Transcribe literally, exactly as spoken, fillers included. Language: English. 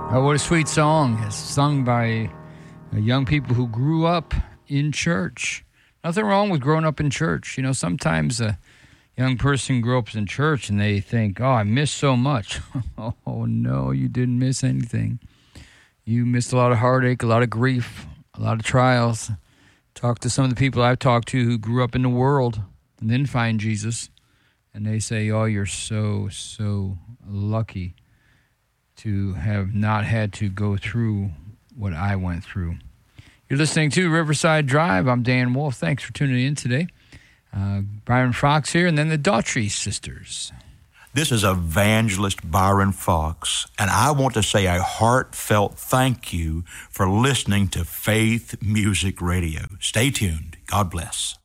Oh, what a sweet song. It's sung by uh, young people who grew up in church. Nothing wrong with growing up in church. You know, sometimes a young person grows up in church and they think, oh, I missed so much. Oh, no, you didn't miss anything. You missed a lot of heartache, a lot of grief, a lot of trials. Talk to some of the people I've talked to who grew up in the world and then find Jesus. And they say, oh, you're so, so lucky to have not had to go through what I went through. You're listening to Riverside Drive. I'm Dan Wolf. Thanks for tuning in today. Uh, Byron Fox here, and then the Daughtry sisters. This is Evangelist Byron Fox, and I want to say a heartfelt thank you for listening to Faith Music Radio. Stay tuned. God bless.